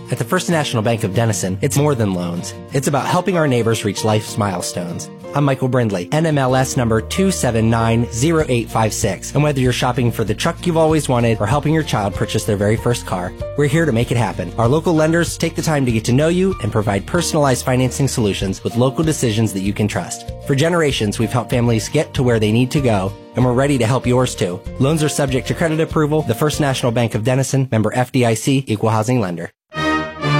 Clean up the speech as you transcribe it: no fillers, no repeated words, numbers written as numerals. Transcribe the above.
At the First National Bank of Denison, it's more than loans. It's about helping our neighbors reach life's milestones. I'm Michael Brindley, NMLS number 2790856. And whether you're shopping for the truck you've always wanted or helping your child purchase their very first car, we're here to make it happen. Our local lenders take the time to get to know you and provide personalized financing solutions with local decisions that you can trust. For generations, we've helped families get to where they need to go, and we're ready to help yours too. Loans are subject to credit approval. The First National Bank of Denison, member FDIC, equal housing lender.